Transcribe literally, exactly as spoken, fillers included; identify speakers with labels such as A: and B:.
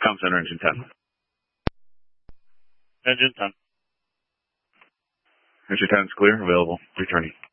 A: Comm Center, Engine ten.
B: Engine ten.
A: Engine ten is clear, available, returning.